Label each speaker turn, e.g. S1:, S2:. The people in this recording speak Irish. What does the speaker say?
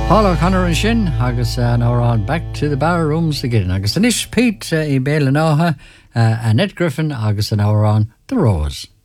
S1: Paul O'Connor and Shin, agus now we're on back to the bar rooms again. Agus Anish Pete, I Béla Náha, Annette Griffin, agus now we're on The Rose.